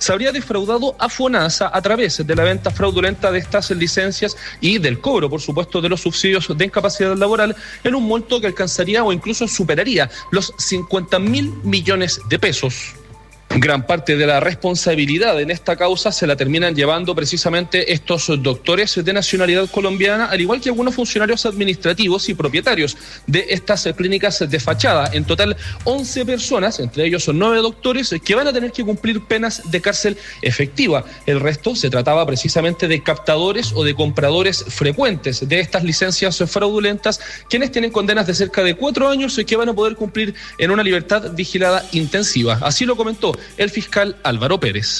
se habría defraudado a FONASA a través de la venta fraudulenta de estas licencias y del cobro, por supuesto, de los subsidios de incapacidad laboral en un monto que alcanzaría o incluso superaría los 50.000 millones de pesos. Gran parte de la responsabilidad en esta causa se la terminan llevando precisamente estos doctores de nacionalidad colombiana, al igual que algunos funcionarios administrativos y propietarios de estas clínicas de fachada. En total, 11 personas, entre ellos 9 doctores, que van a tener que cumplir penas de cárcel efectiva. El resto se trataba precisamente de captadores o de compradores frecuentes de estas licencias fraudulentas, quienes tienen condenas de cerca de 4 años y que van a poder cumplir en una libertad vigilada intensiva. Así lo comentó el fiscal Álvaro Pérez.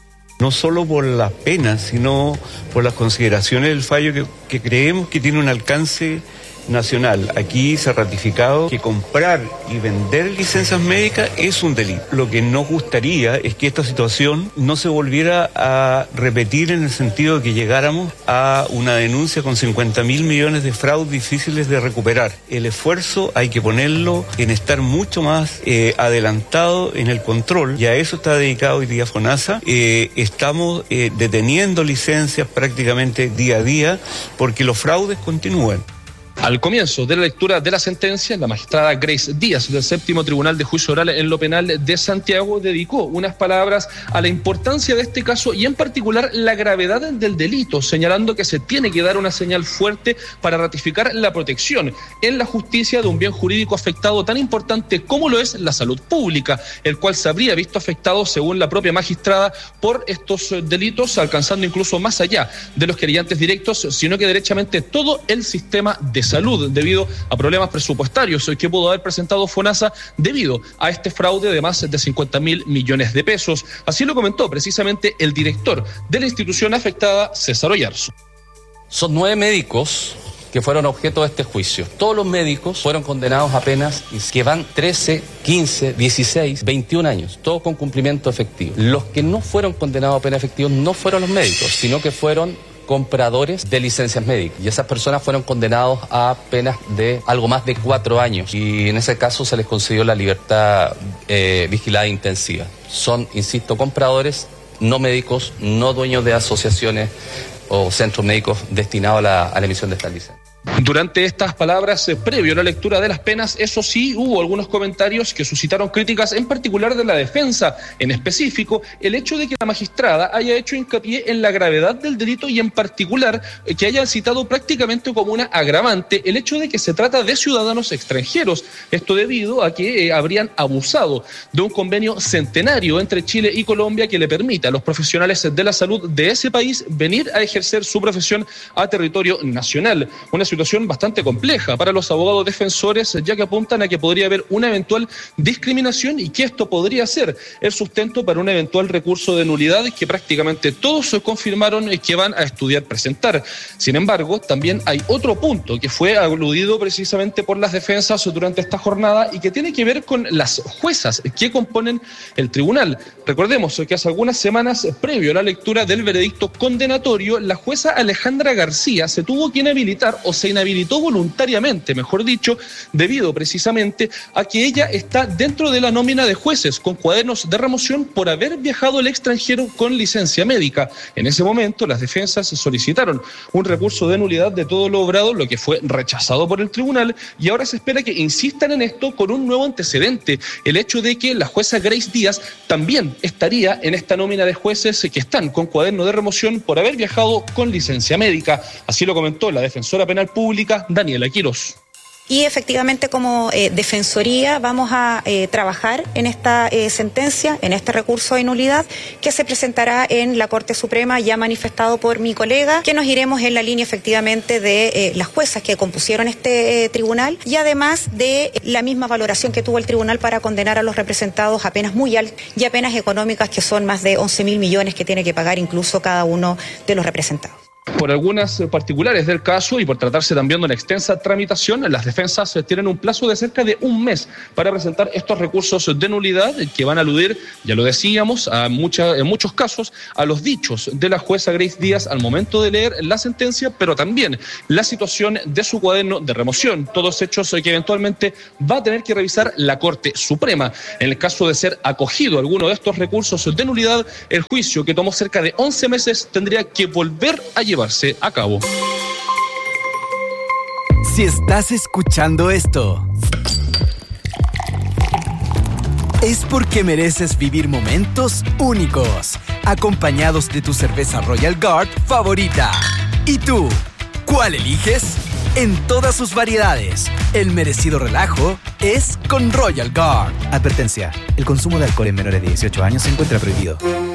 No solo por las penas, sino por las consideraciones del fallo que creemos que tiene un alcance nacional. Aquí se ha ratificado que comprar y vender licencias médicas es un delito. Lo que nos gustaría es que esta situación no se volviera a repetir en el sentido de que llegáramos a una denuncia con 50.000 millones de fraudes difíciles de recuperar. El esfuerzo hay que ponerlo en estar mucho más adelantado en el control, y a eso está dedicado hoy día FONASA. Estamos deteniendo licencias prácticamente día a día porque los fraudes continúan. Al comienzo de la lectura de la sentencia, la magistrada Grace Díaz del Séptimo Tribunal de Juicio Oral en lo Penal de Santiago dedicó unas palabras a la importancia de este caso y en particular la gravedad del delito, señalando que se tiene que dar una señal fuerte para ratificar la protección en la justicia de un bien jurídico afectado tan importante como lo es la salud pública, el cual se habría visto afectado, según la propia magistrada, por estos delitos, alcanzando incluso más allá de los querellantes directos, sino que derechamente todo el sistema de salud, debido a problemas presupuestarios que pudo haber presentado FONASA debido a este fraude de más de 50.000 millones de pesos. Así lo comentó precisamente el director de la institución afectada, César Oyarzo. Son 9 médicos que fueron objeto de este juicio. Todos los médicos fueron condenados a penas que van 13, 15, 16, 21 años, todos con cumplimiento efectivo. Los que no fueron condenados a penas efectivas no fueron los médicos, sino que fueron compradores de licencias médicas, y esas personas fueron condenados a penas de algo más de 4 años, y en ese caso se les concedió la libertad vigilada intensiva. Son, insisto, compradores, no médicos, no dueños de asociaciones o centros médicos destinados a la emisión de estas licencias. Durante estas palabras, previo a la lectura de las penas, eso sí, hubo algunos comentarios que suscitaron críticas, en particular de la defensa, en específico, el hecho de que la magistrada haya hecho hincapié en la gravedad del delito y en particular que haya citado prácticamente como una agravante el hecho de que se trata de ciudadanos extranjeros. Esto debido a que habrían abusado de un convenio centenario entre Chile y Colombia que le permite a los profesionales de la salud de ese país venir a ejercer su profesión a territorio nacional. Una situación bastante compleja para los abogados defensores, ya que apuntan a que podría haber una eventual discriminación y que esto podría ser el sustento para un eventual recurso de nulidad que prácticamente todos confirmaron que van a estudiar presentar. Sin embargo, también hay otro punto que fue aludido precisamente por las defensas durante esta jornada y que tiene que ver con las juezas que componen el tribunal. Recordemos que hace algunas semanas, previo a la lectura del veredicto condenatorio, la jueza Alejandra García se tuvo que inhabilitar o se inhabilitó voluntariamente, mejor dicho, debido precisamente a que ella está dentro de la nómina de jueces con cuadernos de remoción por haber viajado al extranjero con licencia médica. En ese momento, las defensas solicitaron un recurso de nulidad de todo lo obrado, lo que fue rechazado por el tribunal, y ahora se espera que insistan en esto con un nuevo antecedente, el hecho de que la jueza Grace Díaz también estaría en esta nómina de jueces que están con cuaderno de remoción por haber viajado con licencia médica. Así lo comentó la defensora penal pública, Daniela Quirós. Y efectivamente, como Defensoría vamos a trabajar en esta sentencia, en este recurso de nulidad que se presentará en la Corte Suprema, ya manifestado por mi colega, que nos iremos en la línea efectivamente de las juezas que compusieron este tribunal, y además de la misma valoración que tuvo el tribunal para condenar a los representados a penas muy altas y a penas económicas que son más de 11.000 millones que tiene que pagar incluso cada uno de los representados. Por algunas particulares del caso y por tratarse también de una extensa tramitación, las defensas tienen un plazo de cerca de un mes para presentar estos recursos de nulidad que van a aludir, ya lo decíamos, en muchos casos a los dichos de la jueza Grace Díaz al momento de leer la sentencia, pero también la situación de su cuaderno de remoción, todos hechos que eventualmente va a tener que revisar la Corte Suprema. En el caso de ser acogido alguno de estos recursos de nulidad, el juicio, que tomó cerca de 11 meses, tendría que volver a llevarse a cabo. Si estás escuchando esto, es porque mereces vivir momentos únicos, acompañados de tu cerveza Royal Guard favorita. ¿Y tú, cuál eliges? En todas sus variedades, el merecido relajo es con Royal Guard. Advertencia: el consumo de alcohol en menores de 18 años se encuentra prohibido.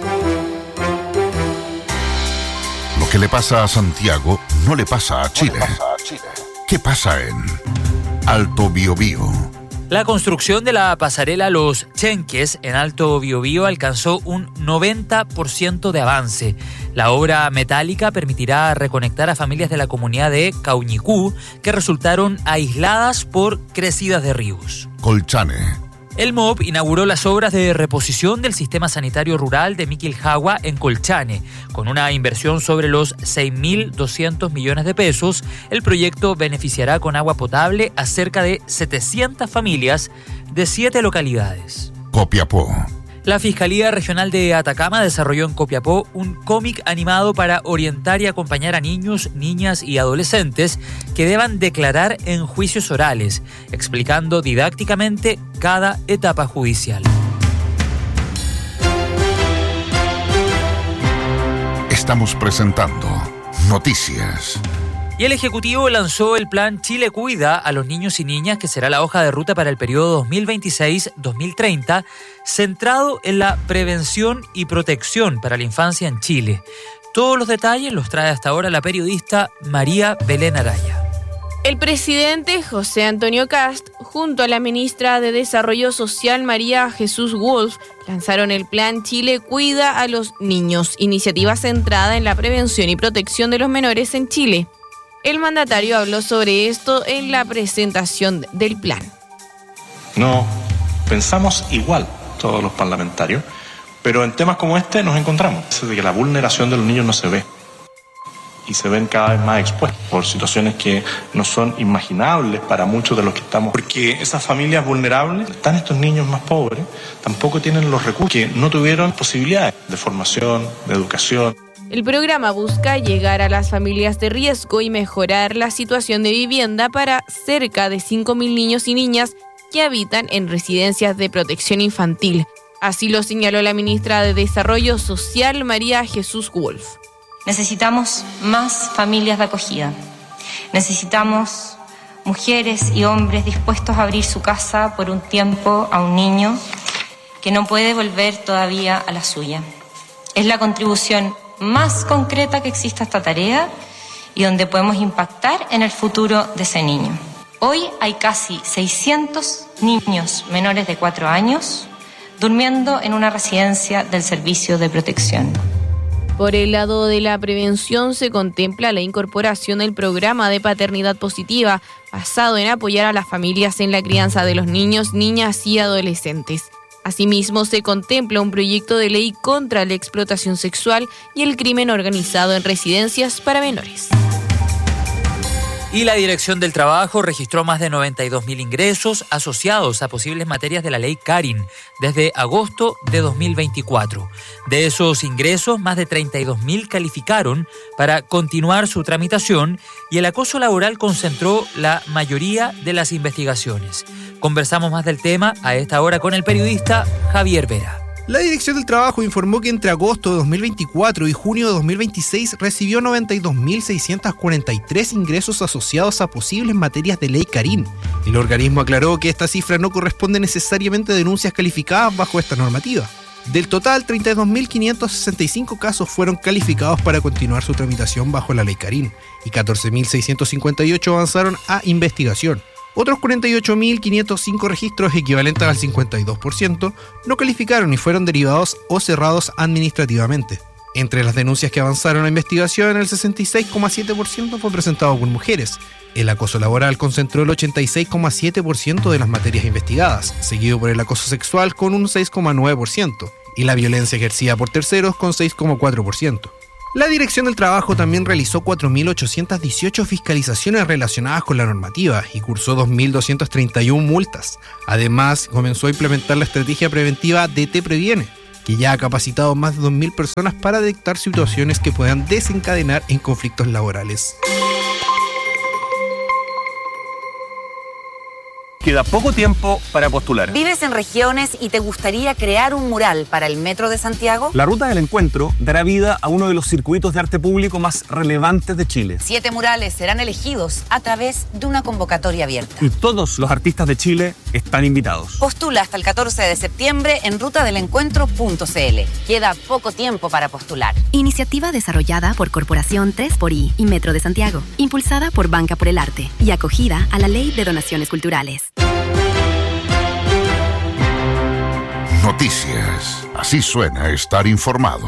Lo que le pasa a Santiago no le pasa a Chile. ¿Qué pasa en Alto Biobío? La construcción de la pasarela Los Chenques en Alto Biobío alcanzó un 90% de avance. La obra metálica permitirá reconectar a familias de la comunidad de Cauñicú que resultaron aisladas por crecidas de ríos. Colchane. El MOB inauguró las obras de reposición del sistema sanitario rural de Miquilhagua en Colchane. Con una inversión sobre los 6.200 millones de pesos, el proyecto beneficiará con agua potable a cerca de 700 familias de 7 localidades. Copiapó. La Fiscalía Regional de Atacama desarrolló en Copiapó un cómic animado para orientar y acompañar a niños, niñas y adolescentes que deban declarar en juicios orales, explicando didácticamente cada etapa judicial. Estamos presentando Noticias. Y el Ejecutivo lanzó el plan Chile Cuida a los niños y niñas, que será la hoja de ruta para el periodo 2026-2030, centrado en la prevención y protección para la infancia en Chile. Todos los detalles los trae hasta ahora la periodista María Belén Araya. El presidente José Antonio Kast, junto a la ministra de Desarrollo Social María Jesús Wolf, lanzaron el plan Chile Cuida a los niños, iniciativa centrada en la prevención y protección de los menores en Chile. El mandatario habló sobre esto en la presentación del plan. No pensamos igual todos los parlamentarios, pero en temas como este nos encontramos. Es de que la vulneración de los niños no se ve y se ven cada vez más expuestos por situaciones que no son imaginables para muchos de los que estamos. Porque esas familias vulnerables, están estos niños más pobres, tampoco tienen los recursos, que no tuvieron posibilidades de formación, de educación. El programa busca llegar a las familias de riesgo y mejorar la situación de vivienda para cerca de 5.000 niños y niñas que habitan en residencias de protección infantil. Así lo señaló la ministra de Desarrollo Social, María Jesús Wolf. Necesitamos más familias de acogida. Necesitamos mujeres y hombres dispuestos a abrir su casa por un tiempo a un niño que no puede volver todavía a la suya. Es la contribución más concreta que existe a esta tarea y donde podemos impactar en el futuro de ese niño. Hoy hay casi 600 niños menores de 4 años durmiendo en una residencia del Servicio de Protección. Por el lado de la prevención se contempla la incorporación del programa de paternidad positiva basado en apoyar a las familias en la crianza de los niños, niñas y adolescentes. Asimismo, se contempla un proyecto de ley contra la explotación sexual y el crimen organizado en residencias para menores. Y la Dirección del Trabajo registró más de 92.000 ingresos asociados a posibles materias de la ley Karin desde agosto de 2024. De esos ingresos, más de 32.000 calificaron para continuar su tramitación y el acoso laboral concentró la mayoría de las investigaciones. Conversamos más del tema a esta hora con el periodista Javier Vera. La Dirección del Trabajo informó que entre agosto de 2024 y junio de 2026 recibió 92.643 ingresos asociados a posibles materias de ley Karin. El organismo aclaró que esta cifra no corresponde necesariamente a denuncias calificadas bajo esta normativa. Del total, 32.565 casos fueron calificados para continuar su tramitación bajo la ley Karin y 14.658 avanzaron a investigación. Otros 48.505 registros, equivalentes al 52%, no calificaron y fueron derivados o cerrados administrativamente. Entre las denuncias que avanzaron a investigación, el 66,7% fue presentado por mujeres. El acoso laboral concentró el 86,7% de las materias investigadas, seguido por el acoso sexual con un 6,9% y la violencia ejercida por terceros con 6,4%. La Dirección del Trabajo también realizó 4.818 fiscalizaciones relacionadas con la normativa y cursó 2.231 multas. Además, comenzó a implementar la estrategia preventiva DT Previene, que ya ha capacitado más de 2.000 personas para detectar situaciones que puedan desencadenar en conflictos laborales. Queda poco tiempo para postular. ¿Vives en regiones y te gustaría crear un mural para el Metro de Santiago? La Ruta del Encuentro dará vida a uno de los circuitos de arte público más relevantes de Chile. 7 murales serán elegidos a través de una convocatoria abierta. Y todos los artistas de Chile están invitados. Postula hasta el 14 de septiembre en rutadelencuentro.cl. Queda poco tiempo para postular. Iniciativa desarrollada por Corporación 3xI y Metro de Santiago, impulsada por Banca por el Arte y acogida a la Ley de Donaciones Culturales. Noticias. Así suena estar informado.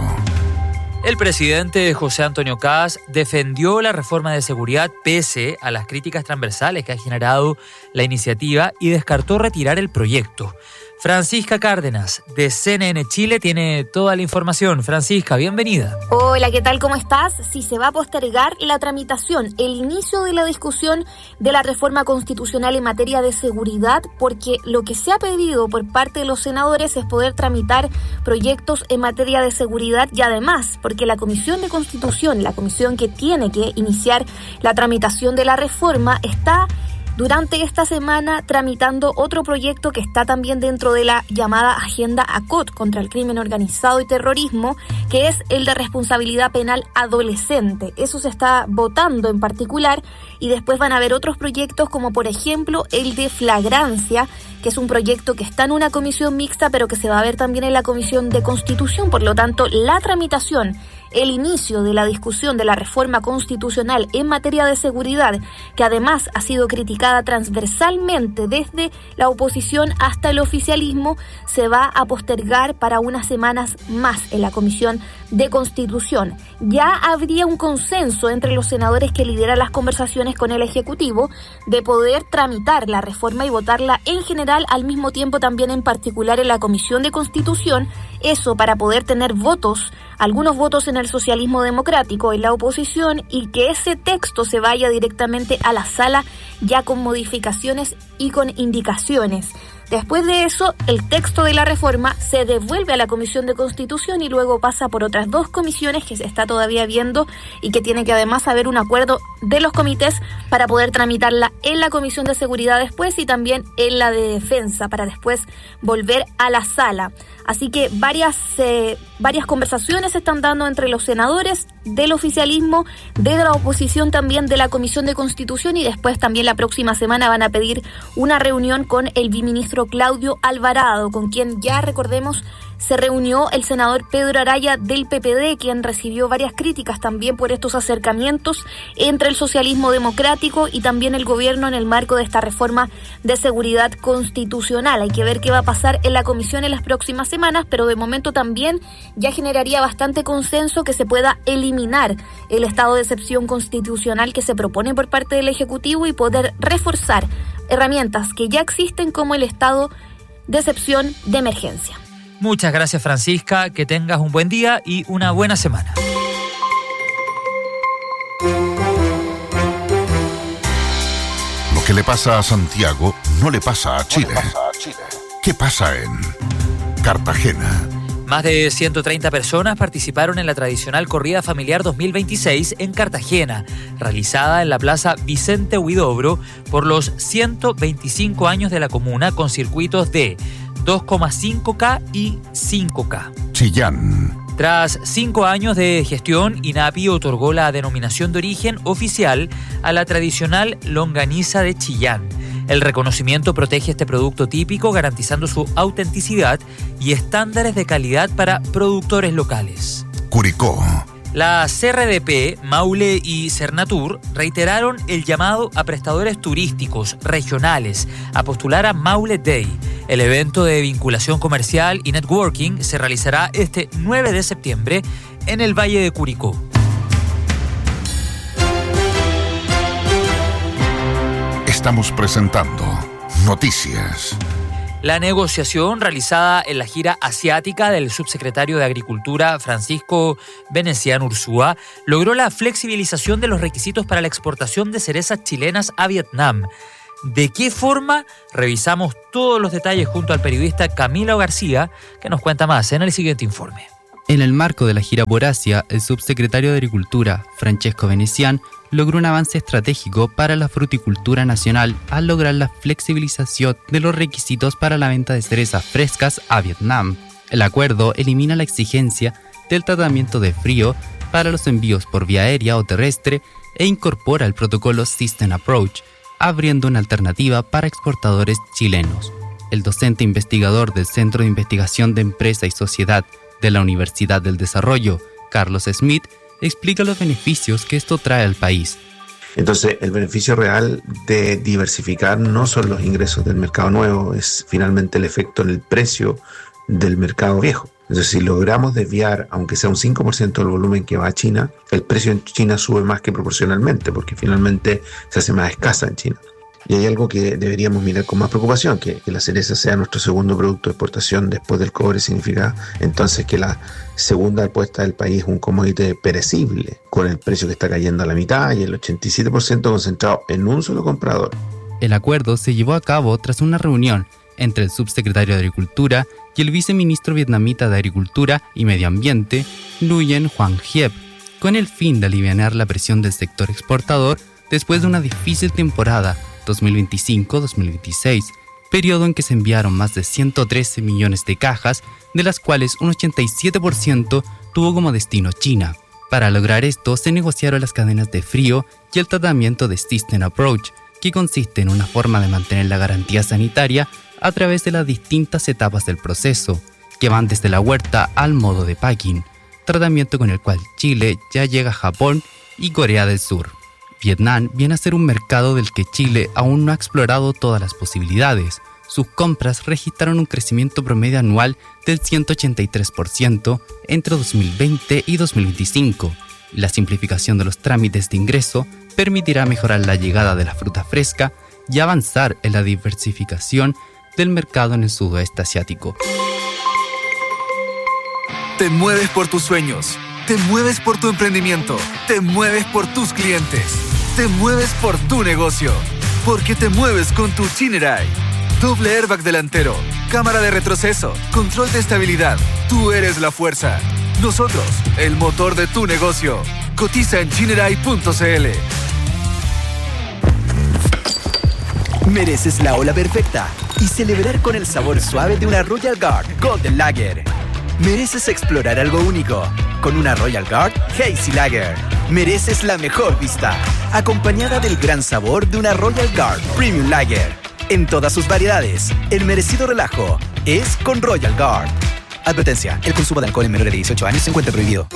El presidente José Antonio Kast defendió la reforma de seguridad pese a las críticas transversales que ha generado la iniciativa y descartó retirar el proyecto. Francisca Cárdenas, de CNN Chile, tiene toda la información. Francisca, bienvenida. Hola, ¿qué tal? ¿Cómo estás? Sí, se va a postergar la tramitación, el inicio de la discusión de la reforma constitucional en materia de seguridad, porque lo que se ha pedido por parte de los senadores es poder tramitar proyectos en materia de seguridad y además, porque la Comisión de Constitución, la comisión que tiene que iniciar la tramitación de la reforma, está durante esta semana tramitando otro proyecto que está también dentro de la llamada Agenda ACOT contra el crimen organizado y terrorismo, que es el de responsabilidad penal adolescente. Eso se está votando en particular y después van a haber otros proyectos como por ejemplo el de flagrancia, que es un proyecto que está en una comisión mixta pero que se va a ver también en la Comisión de Constitución. Por lo tanto, la tramitación, el inicio de la discusión de la reforma constitucional en materia de seguridad, que además ha sido criticada transversalmente desde la oposición hasta el oficialismo, se va a postergar para unas semanas más en la Comisión de Constitución. Ya habría un consenso entre los senadores que lideran las conversaciones con el Ejecutivo de poder tramitar la reforma y votarla en general al mismo tiempo también en particular en la Comisión de Constitución, eso para poder tener votos, algunos votos en el socialismo democrático, en la oposición, y que ese texto se vaya directamente a la sala ya con modificaciones y con indicaciones. Después de eso, el texto de la reforma se devuelve a la Comisión de Constitución y luego pasa por otras 2 comisiones que se está todavía viendo y que tiene que además haber un acuerdo de los comités para poder tramitarla en la Comisión de Seguridad después y también en la de Defensa para después volver a la sala. Así que varias conversaciones se están dando entre los senadores del oficialismo, de la oposición también, de la Comisión de Constitución, y después también la próxima semana van a pedir una reunión con el viceministro Claudio Alvarado, con quien ya recordemos se reunió el senador Pedro Araya del PPD, quien recibió varias críticas también por estos acercamientos entre el socialismo democrático y también el gobierno en el marco de esta reforma de seguridad constitucional. Hay que ver qué va a pasar en la comisión en las próximas semanas, pero de momento también ya generaría bastante consenso que se pueda eliminar el estado de excepción constitucional que se propone por parte del Ejecutivo y poder reforzar herramientas que ya existen como el estado de excepción de emergencia. Muchas gracias, Francisca, que tengas un buen día y una buena semana. Lo que le pasa a Santiago no le pasa a Chile. ¿Qué pasa en Cartagena? Más de 130 personas participaron en la tradicional corrida familiar 2026 en Cartagena, realizada en la Plaza Vicente Huidobro por los 125 años de la comuna, con circuitos de 2,5K y 5K. Chillán. Tras 5 años de gestión, INAPI otorgó la denominación de origen oficial a la tradicional longaniza de Chillán. El reconocimiento protege este producto típico, garantizando su autenticidad y estándares de calidad para productores locales. Curicó. La CRDP, Maule y Cernatur reiteraron el llamado a prestadores turísticos regionales a postular a Maule Day. El evento de vinculación comercial y networking se realizará este 9 de septiembre en el Valle de Curicó. Estamos presentando Noticias. La negociación realizada en la gira asiática del subsecretario de Agricultura Francisco Veneciano Ursúa logró la flexibilización de los requisitos para la exportación de cerezas chilenas a Vietnam. ¿De qué forma? Revisamos todos los detalles junto al periodista Camilo García, que nos cuenta más en el siguiente informe. En el marco de la gira por Asia, el subsecretario de Agricultura, Francesco Venecián, logró un avance estratégico para la fruticultura nacional al lograr la flexibilización de los requisitos para la venta de cerezas frescas a Vietnam. El acuerdo elimina la exigencia del tratamiento de frío para los envíos por vía aérea o terrestre e incorpora el protocolo System Approach, abriendo una alternativa para exportadores chilenos. El docente investigador del Centro de Investigación de Empresa y Sociedad de la Universidad del Desarrollo, Carlos Smith, explica los beneficios que esto trae al país. Entonces, el beneficio real de diversificar no son los ingresos del mercado nuevo, es finalmente el efecto en el precio del mercado viejo. Entonces, si logramos desviar, aunque sea un 5% del volumen que va a China, el precio en China sube más que proporcionalmente, porque finalmente se hace más escasa en China. Y hay algo que deberíamos mirar con más preocupación, que la cereza sea nuestro segundo producto de exportación después del cobre, significa entonces que la segunda apuesta del país es un commodity perecible, con el precio que está cayendo a la mitad y el 87% concentrado en un solo comprador. El acuerdo se llevó a cabo tras una reunión entre el subsecretario de Agricultura y el viceministro vietnamita de Agricultura y Medio Ambiente, Nguyen Hoàng Hiep, con el fin de alivianar la presión del sector exportador después de una difícil temporada 2025-2026, periodo en que se enviaron más de 113 millones de cajas, de las cuales un 87% tuvo como destino China. Para lograr esto, se negociaron las cadenas de frío y el tratamiento de System Approach, que consiste en una forma de mantener la garantía sanitaria a través de las distintas etapas del proceso, que van desde la huerta al modo de packing, tratamiento con el cual Chile ya llega a Japón y Corea del Sur. Vietnam viene a ser un mercado del que Chile aún no ha explorado todas las posibilidades. Sus compras registraron un crecimiento promedio anual del 183% entre 2020 y 2025. La simplificación de los trámites de ingreso permitirá mejorar la llegada de la fruta fresca y avanzar en la diversificación del mercado en el sudoeste asiático. Te mueves por tus sueños. Te mueves por tu emprendimiento, te mueves por tus clientes, te mueves por tu negocio, porque te mueves con tu Chinerai. Doble airbag delantero, cámara de retroceso, control de estabilidad. Tú eres la fuerza. Nosotros, el motor de tu negocio. Cotiza en Chinerai.cl. Mereces la ola perfecta y celebrar con el sabor suave de una Royal Guard Golden Lager. Mereces explorar algo único con una Royal Guard Hazy Lager. Mereces la mejor vista, acompañada del gran sabor de una Royal Guard Premium Lager. En todas sus variedades, el merecido relajo es con Royal Guard. Advertencia, el consumo de alcohol en menores de 18 años se encuentra prohibido.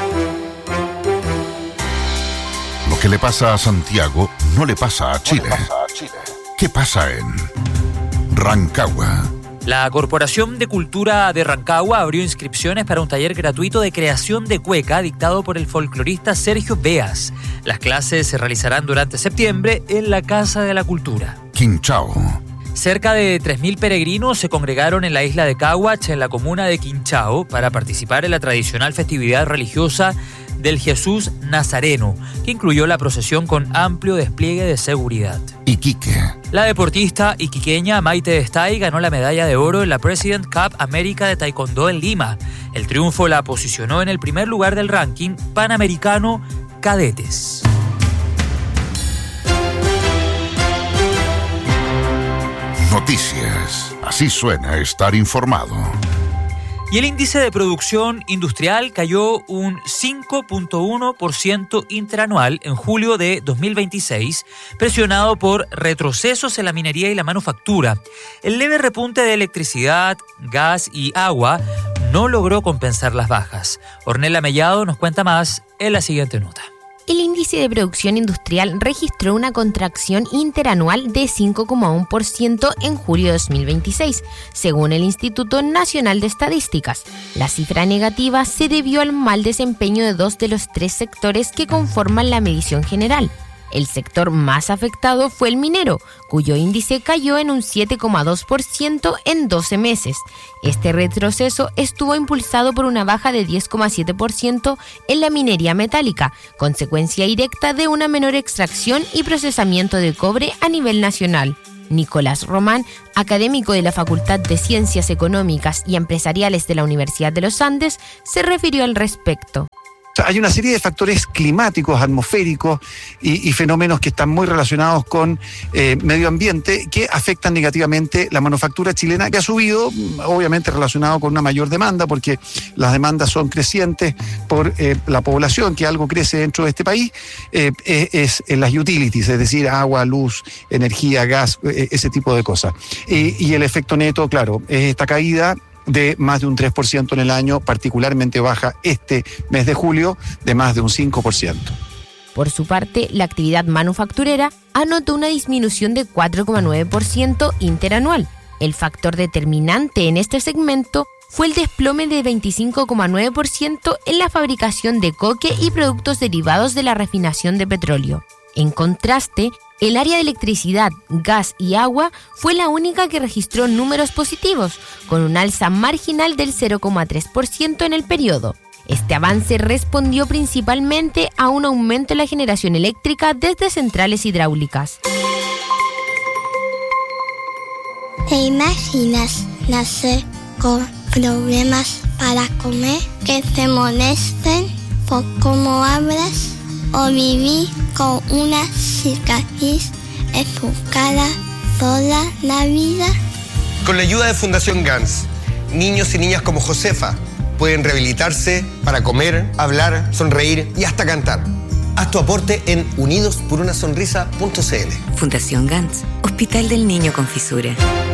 Lo que le pasa a Santiago no le pasa a Chile. ¿Qué pasa en Rancagua? La Corporación de Cultura de Rancagua abrió inscripciones para un taller gratuito de creación de cueca dictado por el folclorista Sergio Beas. Las clases se realizarán durante septiembre en la Casa de la Cultura. Quinchao. Cerca de 3.000 peregrinos se congregaron en la isla de Caguach, en la comuna de Quinchao, para participar en la tradicional festividad religiosa del Jesús Nazareno, que incluyó la procesión con amplio despliegue de seguridad. Iquique. La deportista iquiqueña Maite Estay ganó la medalla de oro en la President Cup América de Taekwondo en Lima. El triunfo la posicionó en el primer lugar del ranking panamericano cadetes. Noticias. Así suena estar informado. Y el índice de producción industrial cayó un 5.1% interanual en julio de 2026, presionado por retrocesos en la minería y la manufactura. El leve repunte de electricidad, gas y agua no logró compensar las bajas. Ornella Mellado nos cuenta más en la siguiente nota. el índice de producción industrial registró una contracción interanual de 5,1% en julio de 2026, según el Instituto Nacional de Estadísticas. La cifra negativa se debió al mal desempeño de 2 de los 3 sectores que conforman la medición general. El sector más afectado fue el minero, cuyo índice cayó en un 7,2% en 12 meses. Este retroceso estuvo impulsado por una baja de 10,7% en la minería metálica, consecuencia directa de una menor extracción y procesamiento de cobre a nivel nacional. Nicolás Román, académico de la Facultad de Ciencias Económicas y Empresariales de la Universidad de los Andes, se refirió al respecto. Hay una serie de factores climáticos, atmosféricos y fenómenos que están muy relacionados con medio ambiente que afectan negativamente la manufactura chilena, que ha subido, obviamente relacionado con una mayor demanda, porque las demandas son crecientes por la población, que algo crece dentro de este país, es en las utilities, es decir, agua, luz, energía, gas, ese tipo de cosas. Y el efecto neto, claro, es esta caída de más de un 3% en el año, particularmente baja este mes de julio, de más de un 5%. Por su parte, la actividad manufacturera anotó una disminución de 4,9% interanual. El factor determinante en este segmento fue el desplome de 25,9% en la fabricación de coque y productos derivados de la refinación de petróleo. En contraste, el área de electricidad, gas y agua fue la única que registró números positivos, con un alza marginal del 0,3% en el periodo. Este avance respondió principalmente a un aumento en la generación eléctrica desde centrales hidráulicas. ¿Te imaginas nacer con problemas para comer, que te molesten por cómo hablas, o vivir con una cicatriz en tu cara toda la vida? Con la ayuda de Fundación GANS, niños y niñas como Josefa pueden rehabilitarse para comer, hablar, sonreír y hasta cantar. Haz tu aporte en unidosporunasonrisa.cl. Fundación GANS, Hospital del Niño con Fisura.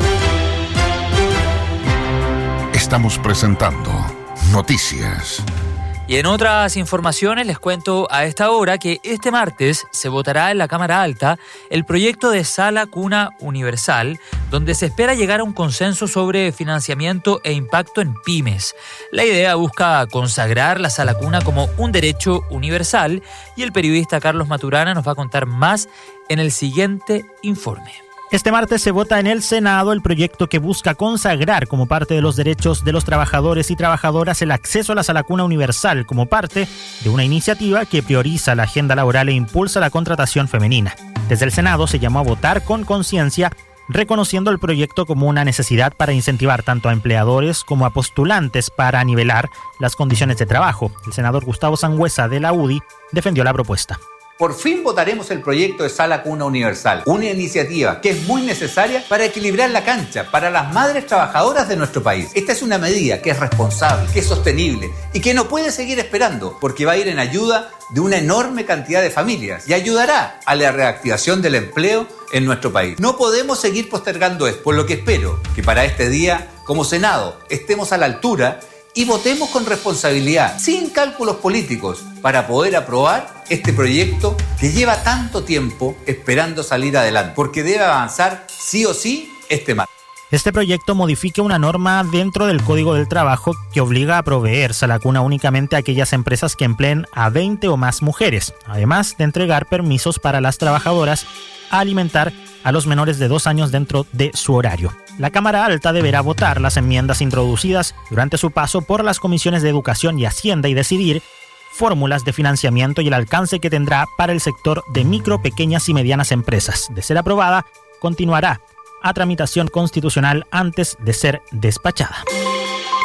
Estamos presentando Noticias. Y en otras informaciones les cuento a esta hora que este martes se votará en la Cámara Alta el proyecto de Sala Cuna Universal, donde se espera llegar a un consenso sobre financiamiento e impacto en pymes. La idea busca consagrar la Sala Cuna como un derecho universal y el periodista Carlos Maturana nos va a contar más en el siguiente informe. Este martes se vota en el Senado el proyecto que busca consagrar como parte de los derechos de los trabajadores y trabajadoras el acceso a la Sala Cuna Universal como parte de una iniciativa que prioriza la agenda laboral e impulsa la contratación femenina. Desde el Senado se llamó a votar con conciencia, reconociendo el proyecto como una necesidad para incentivar tanto a empleadores como a postulantes para nivelar las condiciones de trabajo. El senador Gustavo Sangüesa de la UDI defendió la propuesta. Por fin votaremos el proyecto de Sala Cuna Universal, una iniciativa que es muy necesaria para equilibrar la cancha para las madres trabajadoras de nuestro país. Esta es una medida que es responsable, que es sostenible y que no puede seguir esperando, porque va a ir en ayuda de una enorme cantidad de familias y ayudará a la reactivación del empleo en nuestro país. No podemos seguir postergando esto, por lo que espero que para este día, como Senado, estemos a la altura y votemos con responsabilidad, sin cálculos políticos, para poder aprobar este proyecto que lleva tanto tiempo esperando salir adelante, porque debe avanzar sí o sí este martes. Este proyecto modifica una norma dentro del Código del Trabajo que obliga a proveer Sala Cuna únicamente a aquellas empresas que empleen a 20 o más mujeres, además de entregar permisos para las trabajadoras a alimentar a los menores de 2 años dentro de su horario. La Cámara Alta deberá votar las enmiendas introducidas durante su paso por las comisiones de Educación y Hacienda y decidir fórmulas de financiamiento y el alcance que tendrá para el sector de micro, pequeñas y medianas empresas. De ser aprobada, continuará a tramitación constitucional antes de ser despachada.